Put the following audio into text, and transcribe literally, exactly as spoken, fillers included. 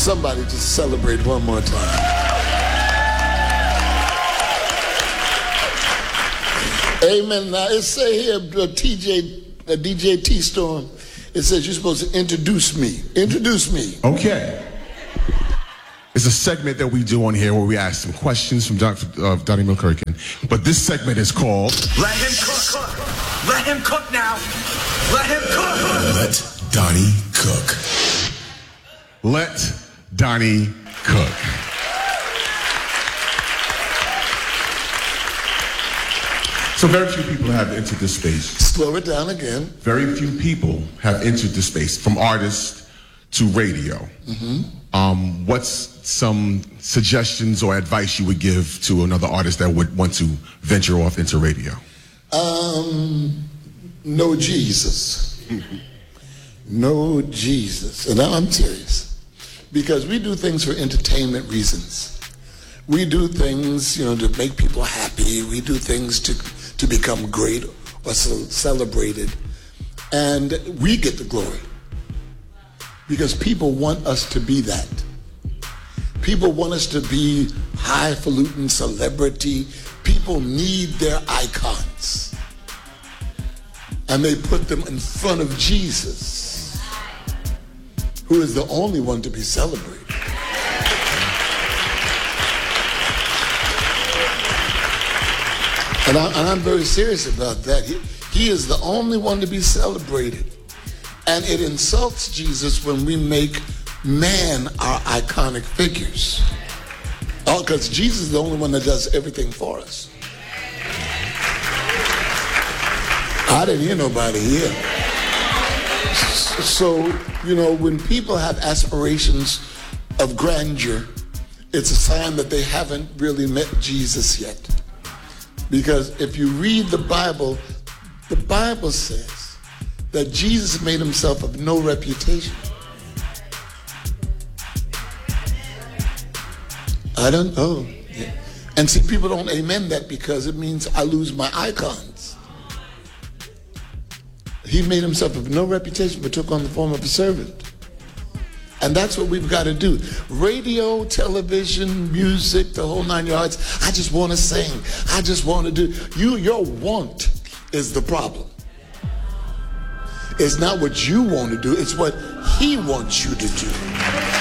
Somebody just celebrate one more time. Amen. Now it say here, uh, T J, uh, D J T-Storm, it says you're supposed to introduce me. Introduce me. Okay. It's a segment that we do on here where we ask some questions from Doctor Uh, Donnie McClurkin. But this segment is called Let him cook. Let him cook now. Let him cook. Let Donnie cook. Let Donnie cook. So very few people have entered this space. Slow it down again. Very few people have entered this space, from artists to radio. Mm-hmm. Um, what's some suggestions or advice you would give to another artist that would want to venture off into radio? Um, know Jesus. Know Jesus. And I'm serious. Because we do things for entertainment reasons. We do things, you know, to make people happy. We do things to, to become great or ce- celebrated. And we get the glory. Because people want us to be that. People want us to be highfalutin celebrity. People need their icons. And they put them in front of Jesus, who is the only one to be celebrated. And, I, and I'm very serious about that. He, he is the only one to be celebrated. And it insults Jesus when we make man our iconic figures. Oh, because Jesus is the only one that does everything for us. I didn't hear nobody here. So, you know, when people have aspirations of grandeur, it's a sign that they haven't really met Jesus yet. Because if you read the Bible, the Bible says that Jesus made himself of no reputation. I don't know. Yeah. And see, people don't amen that because it means I lose my icons. He made himself of no reputation but took on the form of a servant. And that's what we've got to do. Radio, television, music, the whole nine yards. I just want to sing. I just want to do. You, your want is the problem. It's not what you want to do. It's what he wants you to do.